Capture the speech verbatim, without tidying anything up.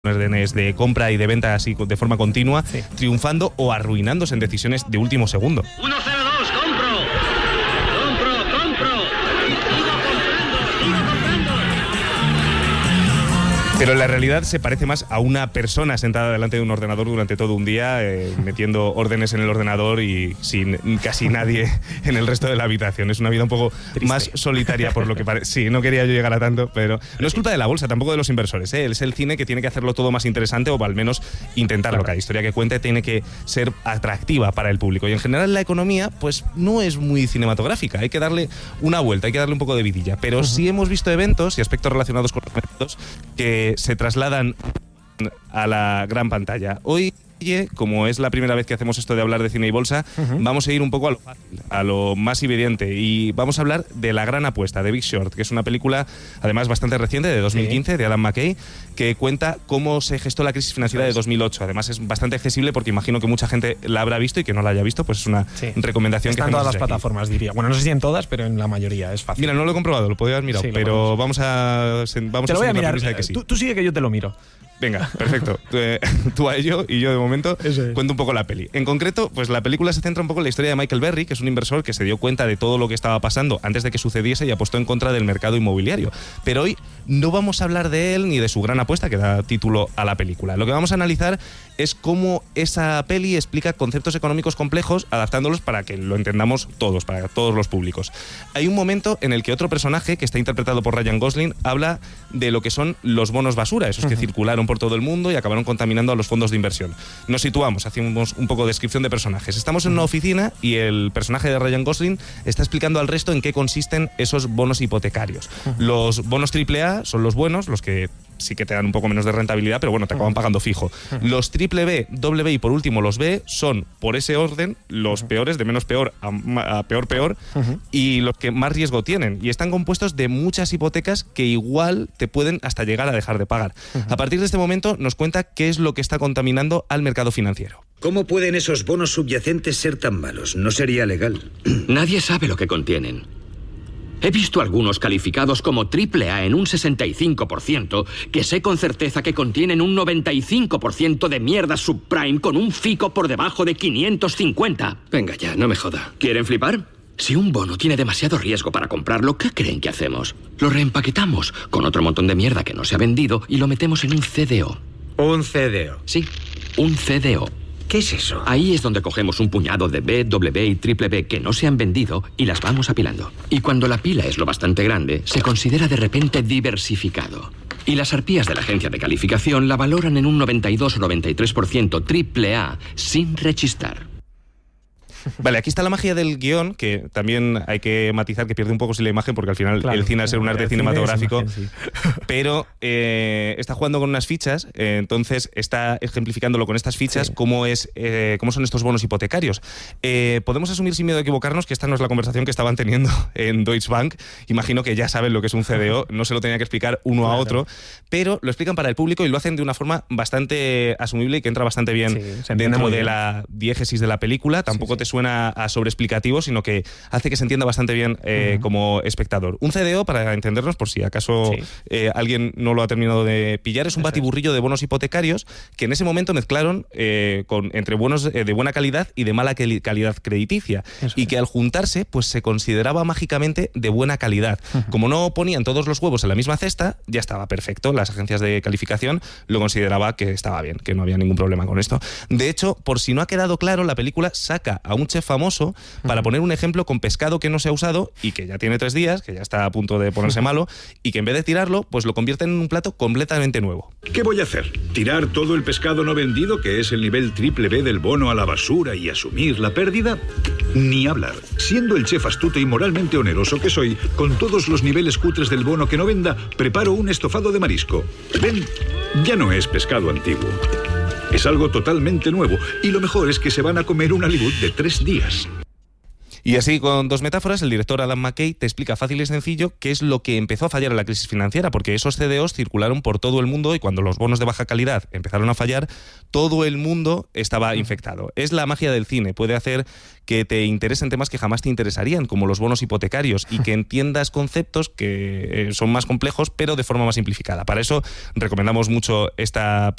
órdenes de compra y de venta así de forma continua, sí. triunfando o arruinándose en decisiones de último segundo. uno cero dos, compro. Compro, compro. Sigo comprando, sigo comprando. Pero en la realidad se parece más a una persona sentada delante de un ordenador durante todo un día, eh, metiendo órdenes en el ordenador y sin casi nadie en el resto de la habitación. Es una vida un poco Triste. más solitaria, por lo que parece. Sí, no quería yo llegar a tanto, pero no es culpa de la bolsa, tampoco de los inversores, ¿eh? Es el cine que tiene que hacerlo todo más interesante, o al menos intentarlo. Claro. Cada historia que cuente tiene que ser atractiva para el público. Y en general la economía, pues no es muy cinematográfica. Hay que darle una vuelta, hay que darle un poco de vidilla. Pero uh-huh. sí hemos visto eventos y aspectos relacionados con los eventos que se trasladan a la gran pantalla. Hoy, como es la primera vez que hacemos esto de hablar de cine y bolsa, uh-huh. vamos a ir un poco a lo fácil, a lo más evidente, y vamos a hablar de La Gran Apuesta, de Big Short, que es una película, además bastante reciente, de dos mil quince, sí. de Adam McKay, que cuenta cómo se gestó la crisis financiera de dos mil ocho. Además es bastante accesible porque imagino que mucha gente la habrá visto, y que no la haya visto, pues es una sí. recomendación. Está que en todas las aquí. plataformas, diría. Bueno, no sé si en todas, pero en la mayoría es fácil. Mira, no lo he comprobado, lo podría haber mirado, sí, pero vamos a vamos te lo a voy a mirar. De que sí. tú, tú sigue que yo te lo miro. Venga, perfecto. Tú, eh, tú a ello y yo de momento es. cuento un poco la peli. En concreto, pues la película se centra un poco en la historia de Michael Berry, que es un inversor que se dio cuenta de todo lo que estaba pasando antes de que sucediese y apostó en contra del mercado inmobiliario. Pero hoy no vamos a hablar de él ni de su gran apuesta, que da título a la película. Lo que vamos a analizar es cómo esa peli explica conceptos económicos complejos, adaptándolos para que lo entendamos todos, para todos los públicos. Hay un momento en el que otro personaje, que está interpretado por Ryan Gosling, habla de lo que son los bonos basura, esos que uh-huh. circularon por todo el mundo y acabaron contaminando a los fondos de inversión. Nos situamos, hacemos un poco de descripción de personajes. Estamos en una oficina y el personaje de Ryan Gosling está explicando al resto en qué consisten esos bonos hipotecarios. Uh-huh. Los bonos triple A son los buenos, los que sí que te dan un poco menos de rentabilidad, pero bueno, te acaban pagando fijo. Uh-huh. Los triple B, doble B y por último los B son, por ese orden, los uh-huh. peores, de menos peor a, a peor peor, uh-huh. y los que más riesgo tienen. Y están compuestos de muchas hipotecas que igual te pueden hasta llegar a dejar de pagar. Uh-huh. A partir de este momento nos cuenta qué es lo que está contaminando al mercado financiero. ¿Cómo pueden esos bonos subyacentes ser tan malos? No sería legal. Nadie sabe lo que contienen. He visto algunos calificados como triple A en un sesenta y cinco por ciento, que sé con certeza que contienen un noventa y cinco por ciento de mierda subprime con un fico por debajo de quinientos cincuenta. Venga ya, no me joda. ¿Quieren flipar? Si un bono tiene demasiado riesgo para comprarlo, ¿qué creen que hacemos? Lo reempaquetamos con otro montón de mierda que no se ha vendido y lo metemos en un C D O. ¿Un C D O? Sí, un C D O. ¿Qué es eso? Ahí es donde cogemos un puñado de B, doble B y triple B que no se han vendido y las vamos apilando. Y cuando la pila es lo bastante grande, se considera de repente diversificado. Y las arpías de la agencia de calificación la valoran en un noventa y dos o noventa y tres por ciento triple A sin rechistar. Vale, aquí está la magia del guión, que también hay que matizar que pierde un poco si la imagen, porque al final claro, el cine al ser un arte cinematográfico, cine imagen, sí. pero eh, está jugando con unas fichas, eh, entonces está ejemplificándolo con estas fichas, sí. cómo es, eh, cómo son estos bonos hipotecarios. Eh, podemos asumir sin miedo a equivocarnos que esta no es la conversación que estaban teniendo en Deutsche Bank. Imagino que ya saben lo que es un C D O, no se lo tenía que explicar uno claro. a otro, pero lo explican para el público y lo hacen de una forma bastante asumible y que entra bastante bien sí, dentro de bien. la diégesis de la película. Tampoco sí, sí. te suena a sobreexplicativo, sino que hace que se entienda bastante bien eh, uh-huh. como espectador. Un C D O, para entendernos, por si acaso sí. eh, alguien no lo ha terminado de pillar, es un Eso batiburrillo es. de bonos hipotecarios que en ese momento mezclaron eh, con, entre bonos eh, de buena calidad y de mala que- calidad crediticia. Eso y es. que al juntarse, pues se consideraba mágicamente de buena calidad. Uh-huh. Como no ponían todos los huevos en la misma cesta, ya estaba perfecto. Las agencias de calificación lo consideraba que estaba bien, que no había ningún problema con esto. De hecho, por si no ha quedado claro, la película saca a un chef famoso para poner un ejemplo con pescado que no se ha usado y que ya tiene tres días, que ya está a punto de ponerse malo, y que en vez de tirarlo, pues lo convierte en un plato completamente nuevo. ¿Qué voy a hacer? ¿Tirar todo el pescado no vendido, que es el nivel triple B del bono, a la basura y asumir la pérdida? Ni hablar. Siendo el chef astuto y moralmente oneroso que soy, con todos los niveles cutres del bono que no venda, preparo un estofado de marisco. ¿Ven? Ya no es pescado antiguo. Es algo totalmente nuevo, y lo mejor es que se van a comer un halibut de tres días. Y así, con dos metáforas, el director Adam McKay te explica fácil y sencillo qué es lo que empezó a fallar en la crisis financiera, porque esos C D Os circularon por todo el mundo y cuando los bonos de baja calidad empezaron a fallar, todo el mundo estaba infectado. Es la magia del cine, puede hacer que te interesen temas que jamás te interesarían, como los bonos hipotecarios, y que entiendas conceptos que son más complejos, pero de forma más simplificada. Para eso recomendamos mucho esta película.